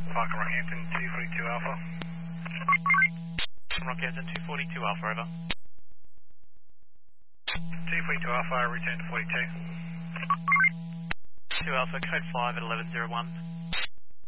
Parker Rockhampton 242 Alpha. Rockhampton 242 Alpha, over. 242 Alpha, return to 42. 2 Alpha, code 5 at 1101.